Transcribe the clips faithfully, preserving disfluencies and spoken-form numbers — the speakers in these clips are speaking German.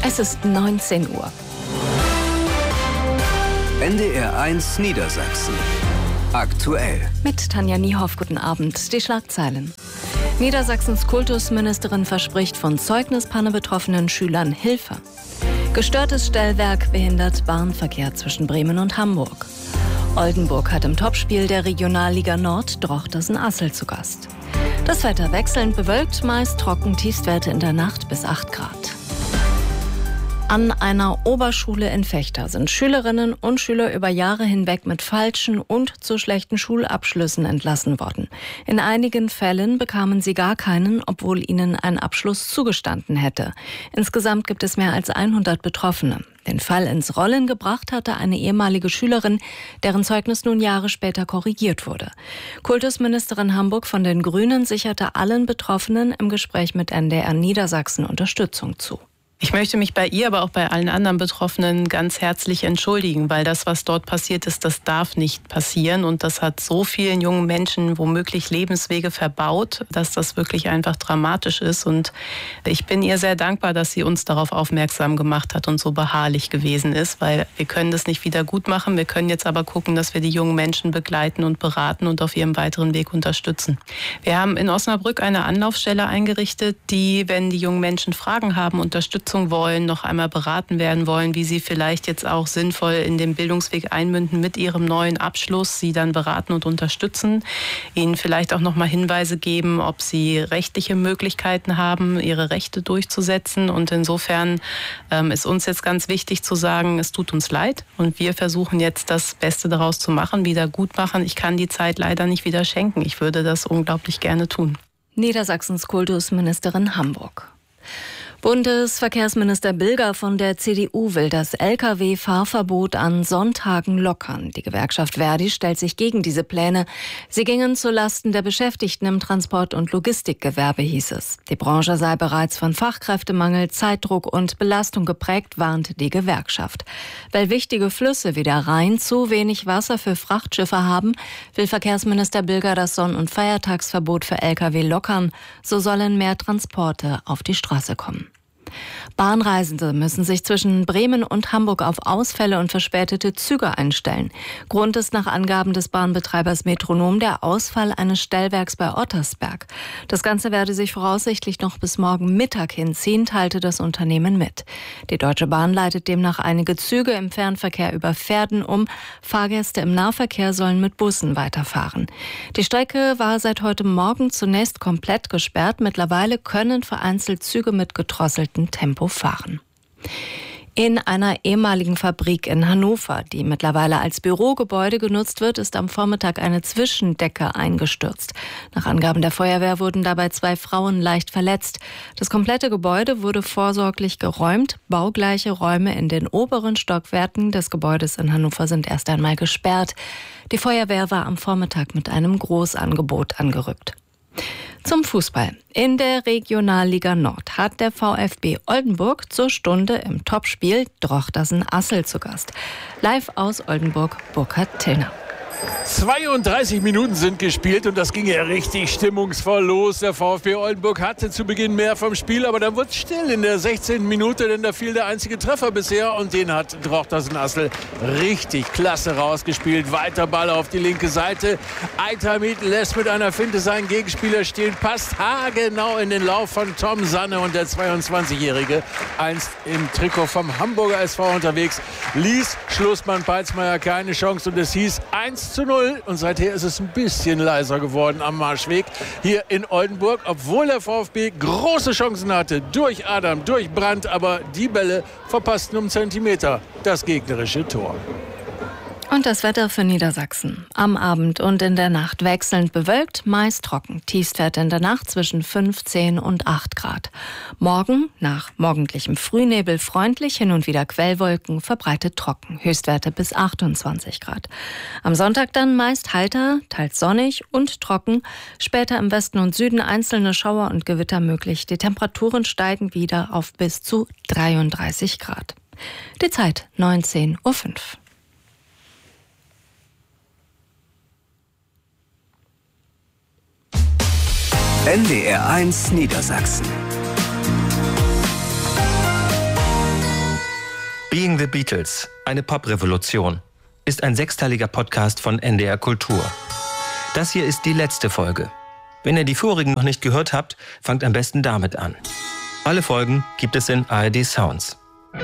Es ist neunzehn Uhr. N D R eins Niedersachsen. Aktuell. Mit Tanja Niehoff, guten Abend. Die Schlagzeilen. Niedersachsens Kultusministerin verspricht von Zeugnispanne betroffenen Schülern Hilfe. Gestörtes Stellwerk behindert Bahnverkehr zwischen Bremen und Hamburg. Oldenburg hat im Topspiel der Regionalliga Nord Drochtersen-Assel zu Gast. Das Wetter wechselnd bewölkt, meist trocken, Tiefstwerte in der Nacht bis acht Grad. An einer Oberschule in Vechta sind Schülerinnen und Schüler über Jahre hinweg mit falschen und zu schlechten Schulabschlüssen entlassen worden. In einigen Fällen bekamen sie gar keinen, obwohl ihnen ein Abschluss zugestanden hätte. Insgesamt gibt es mehr als hundert Betroffene. Den Fall ins Rollen gebracht hatte eine ehemalige Schülerin, deren Zeugnis nun Jahre später korrigiert wurde. Kultusministerin Hamburg von den Grünen sicherte allen Betroffenen im Gespräch mit N D R Niedersachsen Unterstützung zu. Ich möchte mich bei ihr, aber auch bei allen anderen Betroffenen ganz herzlich entschuldigen, weil das, was dort passiert ist, das darf nicht passieren. Und das hat so vielen jungen Menschen womöglich Lebenswege verbaut, dass das wirklich einfach dramatisch ist. Und ich bin ihr sehr dankbar, dass sie uns darauf aufmerksam gemacht hat und so beharrlich gewesen ist, weil wir können das nicht wieder gut machen. Wir können jetzt aber gucken, dass wir die jungen Menschen begleiten und beraten und auf ihrem weiteren Weg unterstützen. Wir haben in Osnabrück eine Anlaufstelle eingerichtet, die, wenn die jungen Menschen Fragen haben, unterstützt wollen, noch einmal beraten werden wollen, wie sie vielleicht jetzt auch sinnvoll in den Bildungsweg einmünden mit ihrem neuen Abschluss, sie dann beraten und unterstützen, ihnen vielleicht auch noch mal Hinweise geben, ob sie rechtliche Möglichkeiten haben, ihre Rechte durchzusetzen. Und insofern ähm, ist uns jetzt ganz wichtig zu sagen, es tut uns leid und wir versuchen jetzt das Beste daraus zu machen, wieder gut machen. Ich kann die Zeit leider nicht wieder schenken. Ich würde das unglaublich gerne tun. Niedersachsens Kultusministerin Hamburg. Bundesverkehrsminister Bilger von der C D U will das L K W-Fahrverbot an Sonntagen lockern. Die Gewerkschaft Verdi stellt sich gegen diese Pläne. Sie gingen zulasten der Beschäftigten im Transport- und Logistikgewerbe, hieß es. Die Branche sei bereits von Fachkräftemangel, Zeitdruck und Belastung geprägt, warnte die Gewerkschaft. Weil wichtige Flüsse wie der Rhein zu wenig Wasser für Frachtschiffe haben, will Verkehrsminister Bilger das Sonn- und Feiertagsverbot für L K W lockern. So sollen mehr Transporte auf die Straße kommen. Bahnreisende müssen sich zwischen Bremen und Hamburg auf Ausfälle und verspätete Züge einstellen. Grund ist nach Angaben des Bahnbetreibers Metronom der Ausfall eines Stellwerks bei Ottersberg. Das Ganze werde sich voraussichtlich noch bis morgen Mittag hinziehen, teilte das Unternehmen mit. Die Deutsche Bahn leitet demnach einige Züge im Fernverkehr über Verden um. Fahrgäste im Nahverkehr sollen mit Bussen weiterfahren. Die Strecke war seit heute Morgen zunächst komplett gesperrt. Mittlerweile können vereinzelt Züge mit gedrosseltem Tempo fahren. In einer ehemaligen Fabrik in Hannover, die mittlerweile als Bürogebäude genutzt wird, ist am Vormittag eine Zwischendecke eingestürzt. Nach Angaben der Feuerwehr wurden dabei zwei Frauen leicht verletzt. Das komplette Gebäude wurde vorsorglich geräumt. Baugleiche Räume in den oberen Stockwerken des Gebäudes in Hannover sind erst einmal gesperrt. Die Feuerwehr war am Vormittag mit einem Großangebot angerückt. Zum Fußball. In der Regionalliga Nord hat der VfB Oldenburg zur Stunde im Topspiel Drochtersen-Assel zu Gast. Live aus Oldenburg, Burkhard Tillner. zweiunddreißig Minuten sind gespielt und das ging ja richtig stimmungsvoll los. Der VfB Oldenburg hatte zu Beginn mehr vom Spiel, aber dann wurde es still in der sechzehnten Minute, denn da fiel der einzige Treffer bisher und den hat Drochtersen-Assel richtig klasse rausgespielt. Weiter Ball auf die linke Seite. Aitamit lässt mit einer Finte seinen Gegenspieler stehen, passt haargenau in den Lauf von Tom Sanne und der zweiundzwanzigjährige, einst im Trikot vom Hamburger S V unterwegs, ließ Schlussmann Peitzmeier keine Chance und es hieß eins zu null und seither ist es ein bisschen leiser geworden am Marschweg hier in Oldenburg, obwohl der VfB große Chancen hatte, durch Adam, durch Brandt, aber die Bälle verpassten um Zentimeter das gegnerische Tor. Und das Wetter für Niedersachsen. Am Abend und in der Nacht wechselnd bewölkt, meist trocken. Tiefstwerte in der Nacht zwischen fünfzehn und acht Grad. Morgen nach morgendlichem Frühnebel freundlich, hin und wieder Quellwolken, verbreitet trocken. Höchstwerte bis achtundzwanzig Grad. Am Sonntag dann meist heiter, teils sonnig und trocken. Später im Westen und Süden einzelne Schauer und Gewitter möglich. Die Temperaturen steigen wieder auf bis zu dreiunddreißig Grad. Die Zeit neunzehn Uhr fünf. N D R eins Niedersachsen. Bring the Beatles, eine Pop-Revolution, ist ein sechsteiliger Podcast von N D R Kultur. Das hier ist die letzte Folge. Wenn ihr die vorigen noch nicht gehört habt, fangt am besten damit an. Alle Folgen gibt es in A R D Sounds.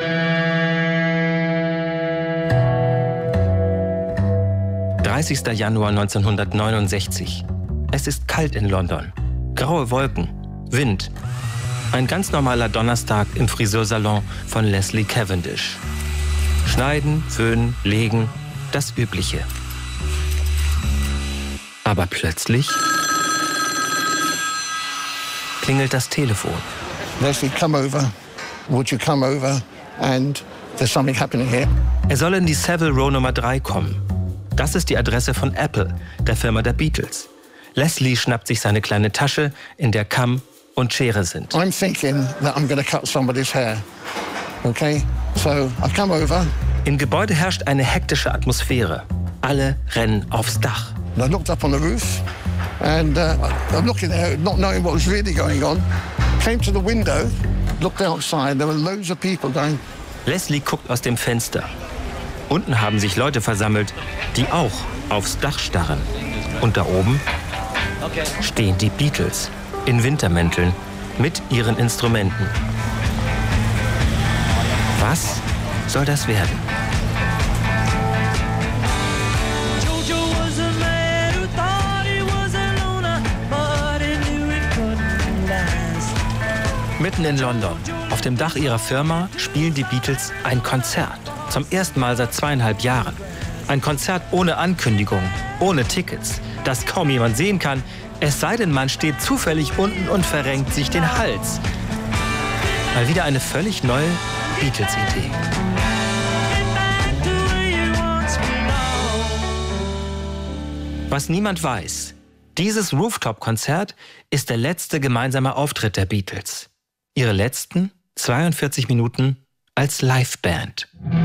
dreißigster Januar neunzehnhundertneunundsechzig. Es ist kalt in London. Graue Wolken, Wind. Ein ganz normaler Donnerstag im Friseursalon von Leslie Cavendish. Schneiden, föhnen, legen, das Übliche. Aber plötzlich klingelt das Telefon. Leslie, come over. Would you come over? And there's something happening here. Er soll in die Savile Row Nummer drei kommen. Das ist die Adresse von Apple, der Firma der Beatles. Leslie schnappt sich seine kleine Tasche, in der Kamm und Schere sind. I'm thinking that I'm going to cut somebody's hair. Okay? So I come over. Im Gebäude herrscht eine hektische Atmosphäre. Alle rennen aufs Dach. And I looked up on the roof and uh, I'm looking there, not knowing what was really going on. Came to the window, looked outside. There were loads of people going. Leslie guckt aus dem Fenster. Unten haben sich Leute versammelt, die auch aufs Dach starren. Und da oben stehen die Beatles in Wintermänteln mit ihren Instrumenten. Was soll das werden? Mitten in London, auf dem Dach ihrer Firma, spielen die Beatles ein Konzert. Zum ersten Mal seit zweieinhalb Jahren. Ein Konzert ohne Ankündigung, ohne Tickets, das kaum jemand sehen kann, es sei denn, man steht zufällig unten und verrenkt sich den Hals. Mal wieder eine völlig neue Beatles-Idee. Was niemand weiß, dieses Rooftop-Konzert ist der letzte gemeinsame Auftritt der Beatles. Ihre letzten zweiundvierzig Minuten als Liveband.